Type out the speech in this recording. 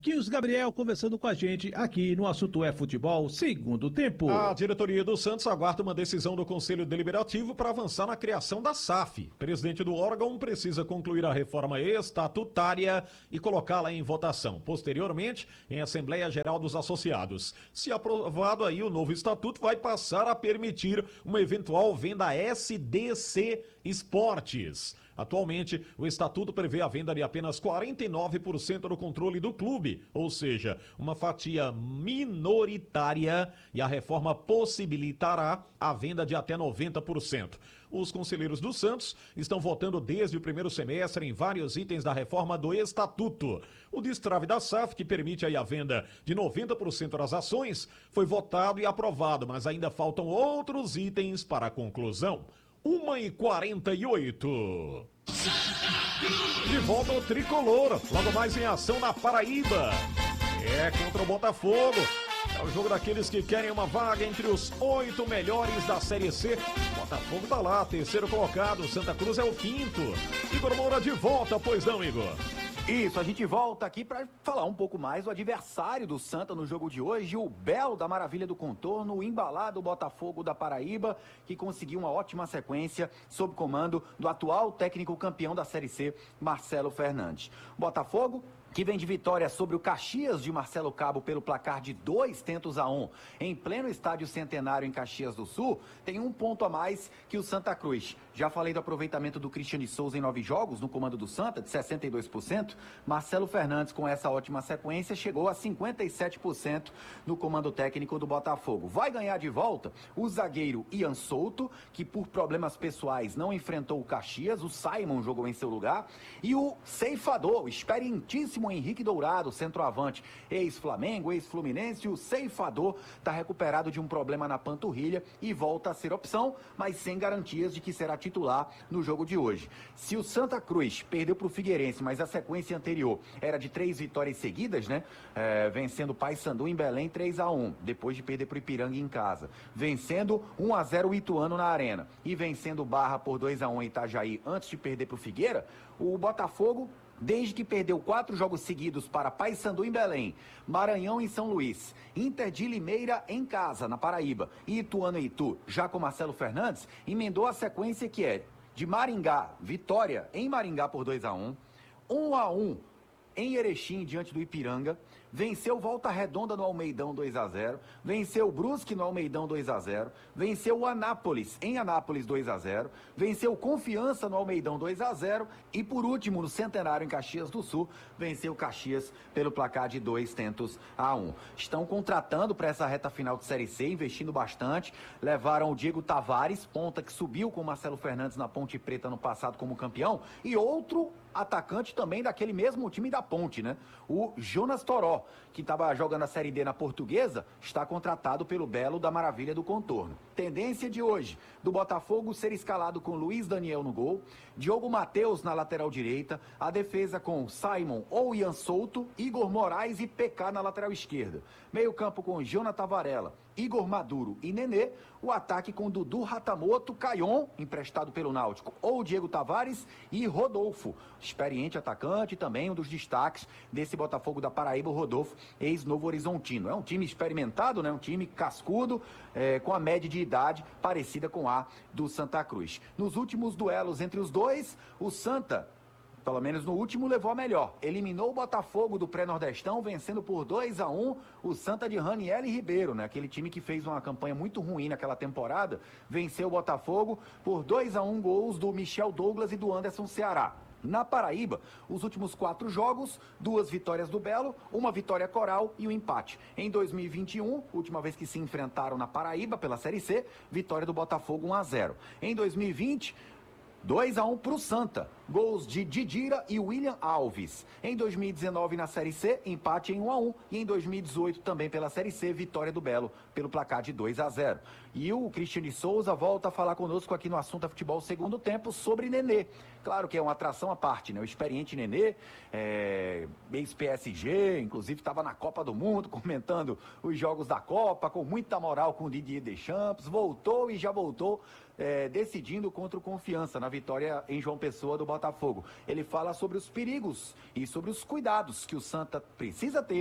Marquinhos Gabriel conversando com a gente aqui no Assunto é Futebol, segundo tempo. A diretoria do Santos aguarda uma decisão do Conselho Deliberativo para avançar na criação da SAF. O presidente do órgão precisa concluir a reforma estatutária e colocá-la em votação. Posteriormente, em Assembleia Geral dos Associados. Se aprovado aí, o novo estatuto vai passar a permitir uma eventual venda SDC Esportes. Atualmente, o estatuto prevê a venda de apenas 49% do controle do clube, ou seja, uma fatia minoritária, e a reforma possibilitará a venda de até 90%. Os conselheiros do Santos estão votando desde o primeiro semestre em vários itens da reforma do estatuto. O destrave da SAF, que permite aí a venda de 90% das ações, foi votado e aprovado, mas ainda faltam outros itens para a conclusão. 1h48. De volta ao tricolor, logo mais em ação na Paraíba. É contra o Botafogo. É o jogo daqueles que querem uma vaga entre os 8 melhores da Série C. Botafogo tá lá, terceiro colocado. Santa Cruz é o quinto. Igor Moura de volta, pois não, Igor? Isso, a gente volta aqui para falar um pouco mais do adversário do Santa no jogo de hoje, o Belo da Maravilha do Contorno, o embalado Botafogo da Paraíba, que conseguiu uma ótima sequência sob comando do atual técnico campeão da Série C, Marcelo Fernandes. Botafogo, que vem de vitória sobre o Caxias de Marcelo Cabo pelo placar de 2-1 em pleno estádio Centenário em Caxias do Sul, tem um ponto a mais que o Santa Cruz. Já falei do aproveitamento do Cristiane Souza em 9 jogos no comando do Santa, de 62%. Marcelo Fernandes, com essa ótima sequência, chegou a 57% no comando técnico do Botafogo. Vai ganhar de volta o zagueiro Ian Souto, que por problemas pessoais não enfrentou o Caxias, o Simon jogou em seu lugar, e o ceifador, o experientíssimo Henrique Dourado, centroavante, ex-Flamengo, ex-Fluminense. O ceifador está recuperado de um problema na panturrilha e volta a ser opção, mas sem garantias de que será titular no jogo de hoje. Se o Santa Cruz perdeu para o Figueirense, mas a sequência anterior era de 3 vitórias seguidas, né? Vencendo o Paysandu em Belém 3-1, depois de perder para o Ipiranga em casa. Vencendo 1-0 o Ituano na Arena e vencendo o Barra por 2-1 em Itajaí antes de perder para o Figueira, o Botafogo, desde que perdeu 4 jogos seguidos para Paysandu em Belém, Maranhão em São Luís, Inter de Limeira em casa, na Paraíba, e Ituano e Itu, já com Marcelo Fernandes, emendou a sequência que é de Maringá, vitória em Maringá por 2-1, 1-1 em Erechim diante do Ipiranga, venceu Volta Redonda no Almeidão 2-0, venceu o Brusque no Almeidão 2-0, venceu o Anápolis em Anápolis 2-0, venceu Confiança no Almeidão 2-0 e por último no Centenário em Caxias do Sul, venceu Caxias pelo placar de 2-1. Estão contratando para essa reta final de Série C, investindo bastante, levaram o Diego Tavares, ponta que subiu com o Marcelo Fernandes na Ponte Preta no passado como campeão, e outro atacante também daquele mesmo time da Ponte, né? O Jonas Toró, que estava jogando a Série D na Portuguesa, está contratado pelo Belo da Maravilha do Contorno. Tendência de hoje, do Botafogo ser escalado com Luiz Daniel no gol, Diogo Matheus na lateral direita, a defesa com Simon ou Ian Souto, Igor Moraes e PK na lateral esquerda. Meio campo com Jonathan Varela, Igor Maduro e Nenê, o ataque com Dudu Ratamoto, Caion, emprestado pelo Náutico, ou Diego Tavares e Rodolfo, experiente atacante, também um dos destaques desse Botafogo da Paraíba, o Rodolfo, ex-Novo Horizontino. É um time experimentado, né? Um time cascudo, com a média de idade parecida com a do Santa Cruz. Nos últimos duelos entre os dois, o Santa, pelo menos no último, levou a melhor. Eliminou o Botafogo do pré-nordestão, vencendo por 2-1 o Santa de Raniel Ribeiro, né? Aquele time que fez uma campanha muito ruim naquela temporada, venceu o Botafogo por 2-1, gols do Michel Douglas e do Anderson Ceará. Na Paraíba, os últimos 4 jogos, 2 vitórias do Belo, 1 vitória coral e um empate. Em 2021, última vez que se enfrentaram na Paraíba pela Série C, vitória do Botafogo 1-0. Em 2020... 2-1 para o Santa, gols de Didira e William Alves. Em 2019 na Série C, empate em 1-1 e em 2018 também pela Série C, vitória do Belo pelo placar de 2-0. E o Cristiane Souza volta a falar conosco aqui no Assunto é Futebol segundo tempo sobre Nenê. Claro que é uma atração à parte, né? O experiente Nenê, ex-PSG, inclusive estava na Copa do Mundo comentando os jogos da Copa, com muita moral com o Didier Deschamps, voltou e já voltou decidindo contra o Confiança na vitória em João Pessoa do Botafogo. Ele fala sobre os perigos e sobre os cuidados que o Santa precisa ter